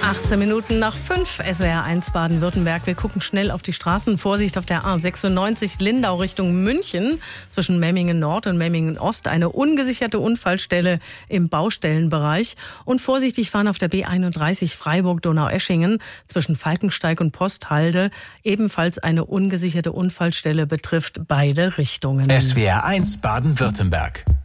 18:05, SWR 1 Baden-Württemberg. Wir gucken schnell auf die Straßen. Vorsicht auf der A96 Lindau Richtung München. Zwischen Memmingen Nord und Memmingen Ost eine ungesicherte Unfallstelle im Baustellenbereich. Und vorsichtig fahren auf der B31 Freiburg-Donaueschingen zwischen Falkensteig und Posthalde. Ebenfalls eine ungesicherte Unfallstelle, betrifft beide Richtungen. SWR 1 Baden-Württemberg.